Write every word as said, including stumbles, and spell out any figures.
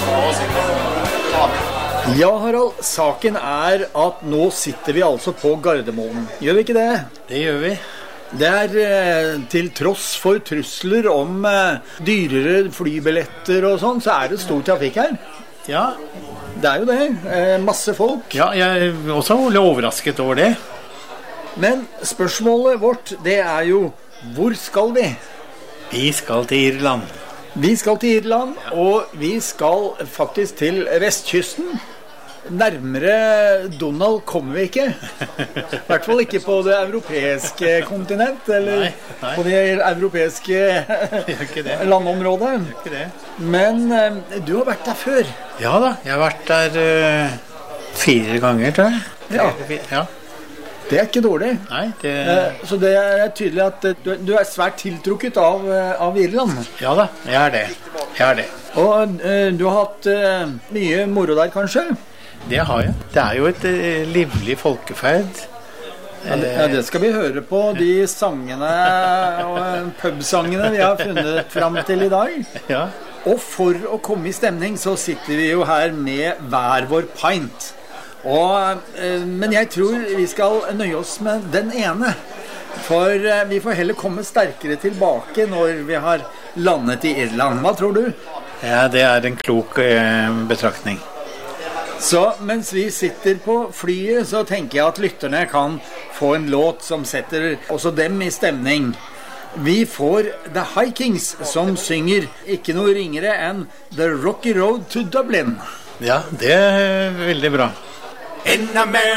Ja, Harald, saken er at nå sitter vi altså på Gardermoen. Gjør vi ikke det? Det gjør vi. Det er eh, til tross for trusler om eh, dyrere flybilletter og sånn, så er det stor trafikk her. Ja. Det er jo det. Eh, masse folk. Ja, jeg er også litt overrasket over det. Men spørsmålet vårt, det er jo, hvor skal vi? Vi skal til Irland. Vi skal til Irland, og vi skal faktisk til vestkysten. Nærmere Donald kommer vi ikke. I hvert fall ikke på det europeiske kontinent, eller nei, nei. på det europeiske det. landområdet. Ikke det. Men eh, du har vært der før. Ja da, jeg har vært der uh, fire ganger, tror jeg. Ja. Fire, ja. Det er ikke dårlig. Nei, det... Eh, så det er tydelig at eh, du, du er svært tiltrukket av, eh, av Irland. Ja da, jeg er det. Jeg er det. Og eh, du har hatt eh, mye moro der, kanskje? Det har jeg. Det er jo et uh, livlig folkeferd. Ja, det, ja, det skal vi høre på, de sangene og pubsangene vi har funnet frem til i dag. Ja. Og for å komme i stemning så sitter vi jo her med hver vår pint. Og, eh, men jeg tror vi skal nøye oss med den ene. For eh, vi får heller komme sterkere tilbake når vi har landet i Irland. Hva tror du? Ja, det er en klok uh, betraktning. Så mens vi sitter på flyet, så tenker jeg at lytterne kan få en låt som setter også dem i stemning. Vi får The High Kings som synger ikke noe ringere enn The Rocky Road to Dublin. Ja, det er veldig bra. In America